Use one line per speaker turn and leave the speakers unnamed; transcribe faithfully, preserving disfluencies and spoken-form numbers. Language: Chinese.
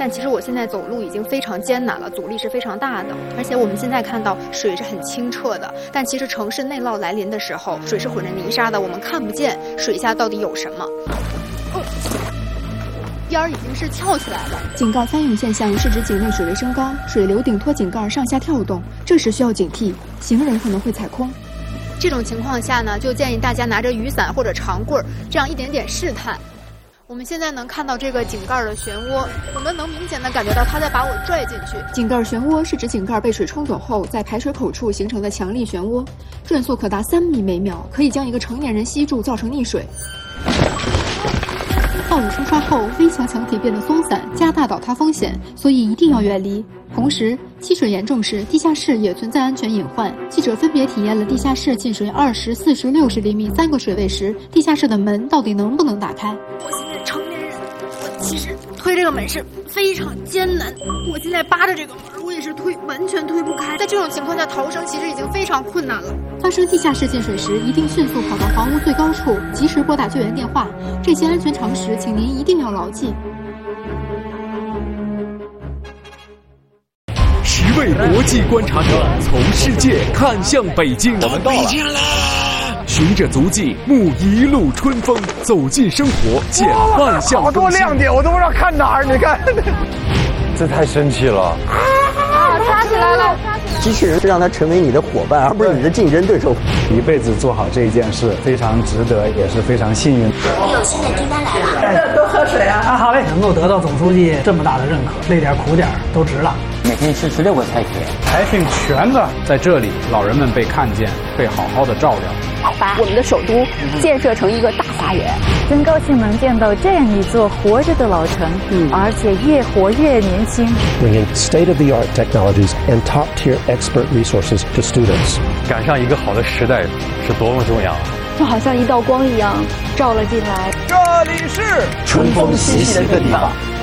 但其实我现在走路已经非常艰难了，阻力是非常大的。而且我们现在看到水是很清澈的，但其实城市内涝来临的时候，水是混着泥沙的，我们看不见水下到底有什么。哦，边儿已经是翘起来了。
井盖翻涌现象是指井内水位升高，水流顶托井盖上下跳动，这时需要警惕，行人可能会踩空。
这种情况下呢，就建议大家拿着雨伞或者长棍，这样一点点试探。我们现在能看到这个井盖的漩涡，我们能明显的感觉到它在把我拽进去。
井盖漩涡是指井盖被水冲走后，在排水口处形成的强力漩涡，转速可达三米每秒，可以将一个成年人吸住，造成溺水。暴雨冲刷后，危墙墙体变得松散，加大倒塌风险，所以一定要远离。同时，积水严重时，地下室也存在安全隐患。记者分别体验了地下室进水二十、四十、六十厘米三个水位时，地下室的门到底能不能打开？
我现在成年人，我其实推这个门是非常艰难。我现在扒着这个门，我也是推，完全推不开。在这种情况下，逃生其实已经非常困难了。
发生地下室进水时，一定迅速跑到房屋最高处，及时拨打救援电话。这些安全常识，请您一定要牢记。
十位国际观察者从世界看向北京，
我们到北京啦！
循着足迹，沐一路春风，走进生活，见万象更新。
好多亮点，我都不知道看哪儿。你看，这太神奇了！
啊，抓起来了！
机器人让它成为你的伙伴，而不是你的竞争对手。
一辈子做好这一件事，非常值得，也是非常幸运。
有新的订单来了，
多喝水啊！啊，好嘞，能够得到总书记这么大的认可，累点苦点都值了。
每天吃十六个菜品，
还挺全的。在这里，老人们被看见，被好好的照料。
把我们的首都建设成一个大花园，
真高兴能见到这样一座活着的老城，嗯，而且越活越年轻。
Bringing state-of-the-art technologies and top-tier expert resources to students。
赶上一个好的时代是多么重要啊！
就好像一道光一样照了进来。
这里是
春风习习的地方。